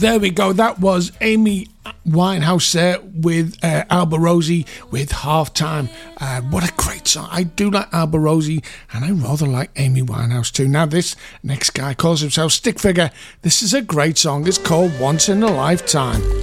There we go. That was Amy Winehouse there with Alba Rosie with Halftime. What a great song. I do like Alba Rosie and I rather like Amy Winehouse too. Now this next guy calls himself Stick Figure. This is a great song. It's called Once in a Lifetime.